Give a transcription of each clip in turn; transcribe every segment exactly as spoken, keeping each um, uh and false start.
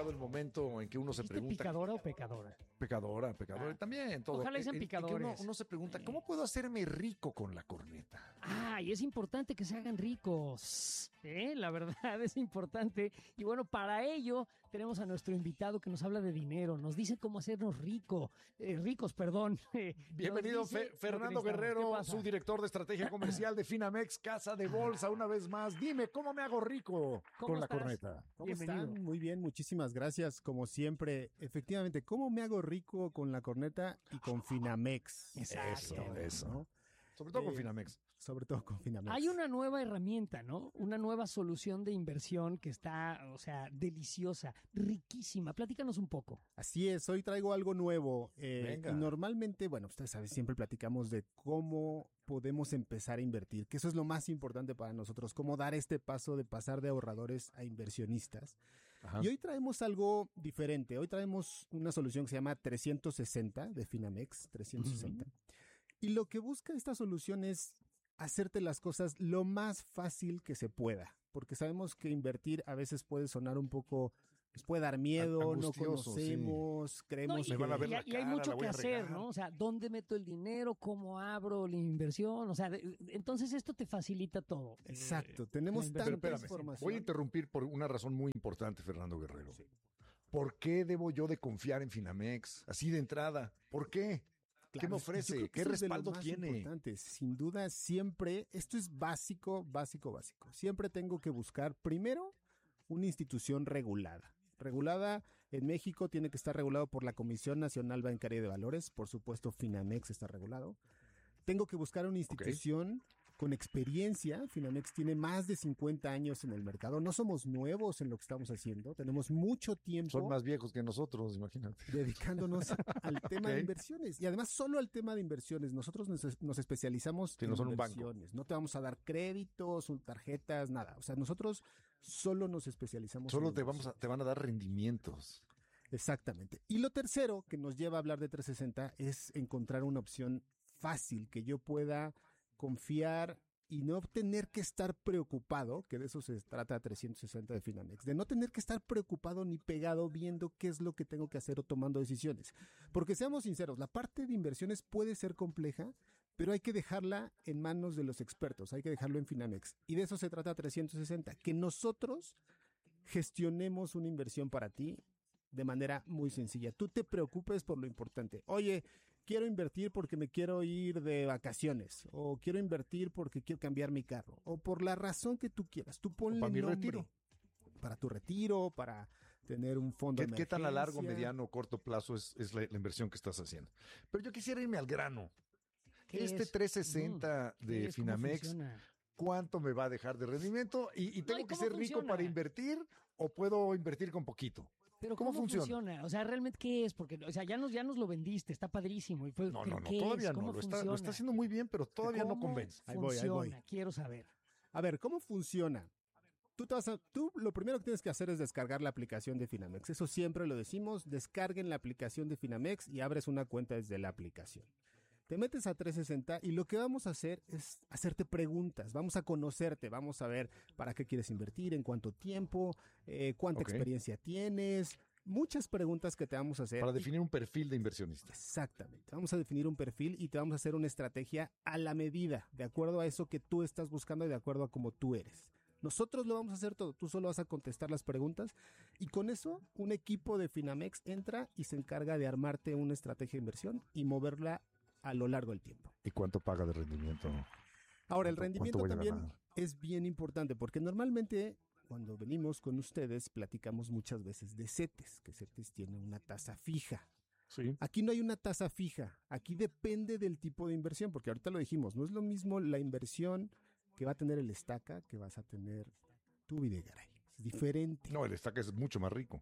llegado el momento en que uno se pregunta... ¿Picadora o pecadora? Pecadora, pecadora, ah. también todo. Ojalá sean picadores. Uno, uno se pregunta, ¿cómo puedo hacerme rico con la corneta? Ah, y es importante que se hagan ricos, ¿eh? La verdad es importante. Y bueno, para ello tenemos a nuestro invitado que nos habla de dinero, nos dice cómo hacernos rico, eh, ricos, perdón. Bienvenido, Fe Fernando Guerrero, su director de estrategia comercial de Finamex, Casa de Bolsa, una vez más. Dime, ¿cómo me hago rico con la corneta? ¿Cómo están? Muy bien, muchísimas gracias. Como siempre, efectivamente, ¿cómo me hago rico con la corneta y con Finamex? Exacto, eso, eso. ¿No? Sobre todo eh, con Finamex. Sobre todo con Finamex. Hay una nueva herramienta, ¿no? Una nueva solución de inversión que está, o sea, deliciosa, riquísima. Platícanos un poco. Así es, hoy traigo algo nuevo. Eh, y normalmente, bueno, ustedes saben, siempre platicamos de cómo podemos empezar a invertir, que eso es lo más importante para nosotros, cómo dar este paso de pasar de ahorradores a inversionistas. Ajá. Y hoy traemos algo diferente. Hoy traemos una solución que se llama trescientos sesenta de Finamex, trescientos sesenta. Uh-huh. Y lo que busca esta solución es hacerte las cosas lo más fácil que se pueda, porque sabemos que invertir a veces puede sonar un poco, nos puede dar miedo, no conocemos, sí. creemos no, y, que... van a ver y, la y cara, hay mucho que hacer, regar. ¿no? O sea, ¿dónde meto el dinero? ¿Cómo abro la inversión? O sea, de, entonces esto te facilita todo. Exacto, tenemos Pero, tanta espérame, información. Voy a interrumpir por una razón muy importante, Fernando Guerrero. Sí. ¿Por qué debo yo de confiar en Finamex? Así de entrada, ¿por qué? Claro, ¿qué me ofrece? ¿Qué respaldo tiene? Sin duda, siempre, esto es básico, básico, básico. Siempre tengo que buscar, primero, una institución regulada. Regulada en México tiene que estar regulado por la Comisión Nacional Bancaria de Valores. Por supuesto, Finamex está regulado. Tengo que buscar una institución okay. con experiencia. Finamex tiene más de cincuenta años en el mercado. No somos nuevos en lo que estamos haciendo. Tenemos mucho tiempo. Son más viejos que nosotros, imagínate. Dedicándonos al tema okay. de inversiones. Y además, solo al tema de inversiones. Nosotros nos, nos especializamos sí, en no son inversiones. Un banco. No te vamos a dar créditos, tarjetas, nada. O sea, nosotros solo nos especializamos solo en te vamos a, te van a dar rendimientos. Exactamente. Y lo tercero que nos lleva a hablar de trescientos sesenta es encontrar una opción fácil, que yo pueda confiar y no tener que estar preocupado, que de eso se trata trescientos sesenta de Finamex, de no tener que estar preocupado ni pegado viendo qué es lo que tengo que hacer o tomando decisiones. Porque seamos sinceros, la parte de inversiones puede ser compleja, pero hay que dejarla en manos de los expertos, hay que dejarlo en Finamex. Y de eso se trata trescientos sesenta, que nosotros gestionemos una inversión para ti de manera muy sencilla. Tú te preocupes por lo importante. Oye, quiero invertir porque me quiero ir de vacaciones, o quiero invertir porque quiero cambiar mi carro, o por la razón que tú quieras. Tú ponle para mi nombre. retiro. Para tu retiro, para tener un fondo de emergencia. ¿Qué tan a largo, mediano o corto plazo es, es la, la inversión que estás haciendo? Pero yo quisiera irme al grano. Este es? trescientos sesenta mm, de Finamex, ¿cuánto me va a dejar de rendimiento? ¿Y, y tengo no, ¿y que ser funciona? rico para invertir o puedo invertir con poquito? Pero ¿cómo, ¿cómo funciona? funciona? O sea, ¿realmente qué es? Porque, o sea, ya nos, ya nos lo vendiste, está padrísimo. Y fue, no, no, no, ¿qué todavía es? no. Lo está, lo está haciendo muy bien, pero todavía no convence. Ahí voy, ahí voy. Quiero saber. A ver, ¿cómo funciona? Tú, te vas a, tú lo primero que tienes que hacer es descargar la aplicación de Finamex. Eso siempre lo decimos. Descarguen la aplicación de Finamex y abres una cuenta desde la aplicación. Te metes a trescientos sesenta y lo que vamos a hacer es hacerte preguntas. Vamos a conocerte, vamos a ver para qué quieres invertir, en cuánto tiempo, eh, cuánta okay. experiencia tienes. Muchas preguntas que te vamos a hacer. Para definir un perfil de inversionista. Exactamente. Vamos a definir un perfil y te vamos a hacer una estrategia a la medida, de acuerdo a eso que tú estás buscando y de acuerdo a cómo tú eres. Nosotros lo vamos a hacer todo. Tú solo vas a contestar las preguntas y con eso un equipo de Finamex entra y se encarga de armarte una estrategia de inversión y moverla a lo largo del tiempo. ¿Y cuánto paga de rendimiento? Ahora, el rendimiento también es bien importante porque normalmente cuando venimos con ustedes platicamos muchas veces de CETES, que CETES tiene una tasa fija. Sí. Aquí no hay una tasa fija, aquí depende del tipo de inversión, porque ahorita lo dijimos, no es lo mismo la inversión que va a tener el Estaca que vas a tener tú, Videgaray. Es diferente. No, el Estaca es mucho más rico.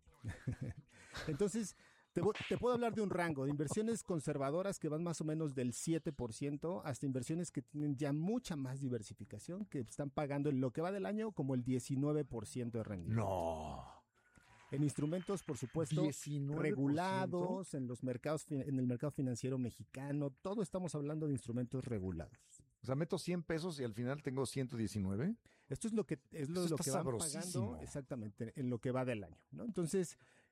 Entonces, Te, te puedo hablar de un rango de inversiones conservadoras que van más o menos del siete por ciento hasta inversiones que tienen ya mucha más diversificación, que están pagando en lo que va del año como el diecinueve por ciento de rendimiento. No. En instrumentos, por supuesto, regulados, en los mercados, en el mercado financiero mexicano, todo estamos hablando de instrumentos regulados. O sea, meto cien pesos y al final tengo ciento diecinueve. Esto es lo que es lo, lo que van pagando exactamente en lo que va del año, ¿no? Entonces,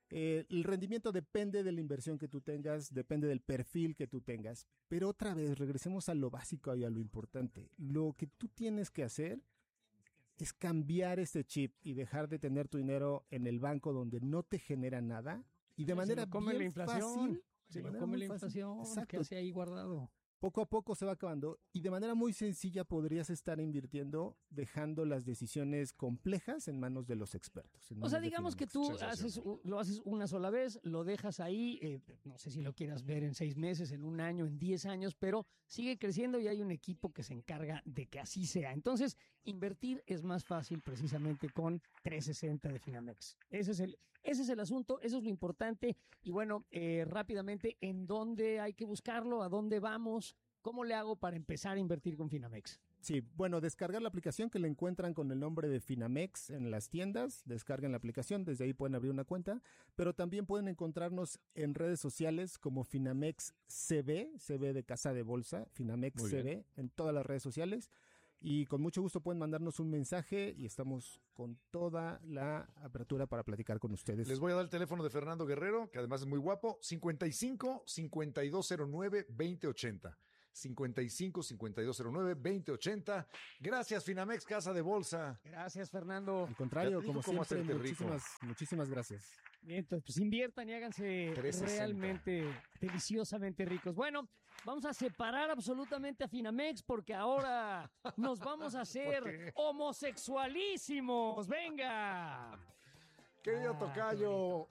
Eh, el rendimiento depende de la inversión que tú tengas, depende del perfil que tú tengas. Pero otra vez, regresemos a lo básico y a lo importante. Lo que tú tienes que hacer es cambiar este chip y dejar de tener tu dinero en el banco donde no te genera nada y de manera se lo come bien la inflación, fácil. Se lo come la inflación, que hace ahí guardado. Poco a poco se va acabando y de manera muy sencilla podrías estar invirtiendo dejando las decisiones complejas en manos de los expertos. O sea, digamos que tú haces, lo haces una sola vez, lo dejas ahí, eh, no sé si lo quieras ver en seis meses, en un año, en diez años, pero sigue creciendo y hay un equipo que se encarga de que así sea. Entonces, invertir es más fácil precisamente con trescientos sesenta de Finamex. Ese es el, ese es el asunto, eso es lo importante. Y bueno, eh, rápidamente, ¿en dónde hay que buscarlo? ¿A dónde vamos? ¿Cómo le hago para empezar a invertir con Finamex? Sí, bueno, descargar la aplicación que la encuentran con el nombre de Finamex en las tiendas, descarguen la aplicación, desde ahí pueden abrir una cuenta, pero también pueden encontrarnos en redes sociales como Finamex C B, C B de Casa de Bolsa, Finamex C B, en todas las redes sociales. Y con mucho gusto pueden mandarnos un mensaje y estamos con toda la apertura para platicar con ustedes. Les voy a dar el teléfono de Fernando Guerrero, que además es muy guapo, cincuenta y cinco, cincuenta y dos cero nueve, veinte ochenta. cincuenta y cinco, cincuenta y dos cero nueve, veinte ochenta. Gracias, Finamex Casa de Bolsa. Gracias, Fernando. Al contrario, como siempre, muchísimas, muchísimas gracias. Bien, entonces, pues inviertan y háganse realmente deliciosamente ricos. Bueno, vamos a separar absolutamente a Finamex porque ahora nos vamos a hacer homosexualísimos. ¡Venga! Querido tocayo,